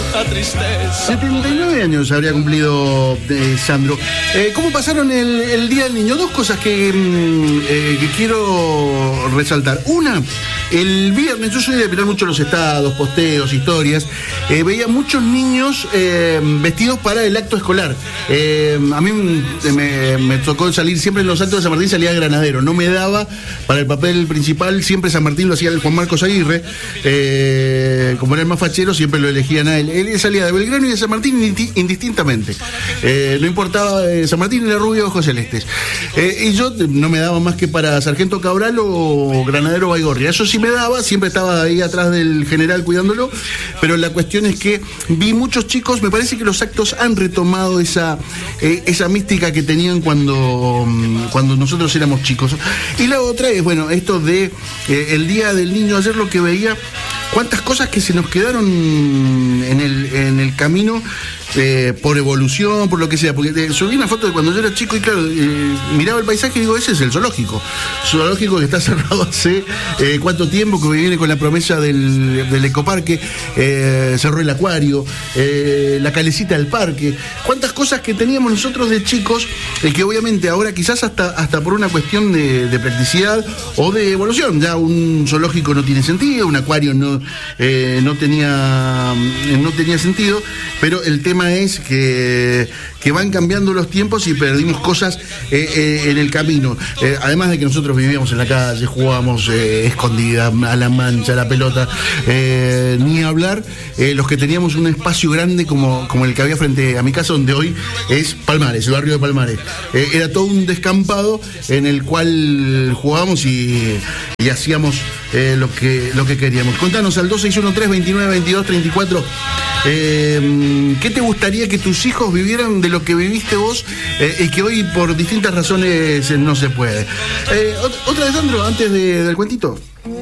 tanta tristeza. 79 años habría cumplido Sandro. ¿Cómo pasaron el Día del Niño? Dos cosas que quiero resaltar. Una, el viernes, yo soy de mirar mucho los estados, posteos, historias. Veía muchos niños vestidos para el acto escolar. A mí me tocó salir siempre en los actos de San Martín, salía granadero. No me daba para el papel principal, siempre San Martín lo hacía el Juan Marcos Aguirre. Como era el más fachero, siempre lo elegían a él. Él salía de Belgrano y de San Martín indistintamente. No importaba, San Martín era rubio, ojos celestes. Y yo no me daba más que para Sargento Cabral o Granadero Baigorria. Eso sí me daba, siempre estaba ahí atrás del general cuidándolo, pero la cuestión es que vi muchos chicos, me parece que los actos han retomado esa mística que tenían cuando nosotros éramos chicos. Y la otra es, bueno, esto de el Día del Niño. Ayer lo que veía, cuántas cosas que se nos quedaron en el camino, por evolución, por lo que sea, porque subí una foto de cuando yo era chico y claro, miraba el paisaje y digo, ese es el zoológico que está cerrado hace cuánto tiempo, que viene con la promesa del ecoparque, cerró el acuario, la calecita del parque, cuántas cosas que teníamos nosotros de chicos, que obviamente ahora quizás hasta por una cuestión de practicidad o de evolución, ya un zoológico no tiene sentido, un acuario no tenía sentido, pero el tema es que van cambiando los tiempos y perdimos cosas en el camino. Además de que nosotros vivíamos en la calle, jugábamos escondida, a la mancha, a la pelota, ni hablar los que teníamos un espacio grande como el que había frente a mi casa, donde hoy es Palmares, el barrio de Palmares. Era todo un descampado en el cual jugábamos y hacíamos lo que queríamos. Contanos al 2613-2922-34. ¿Qué te gustaría que tus hijos vivieran de lo que viviste vos y que hoy por distintas razones no se puede? Otra de Sandro, antes del cuentito.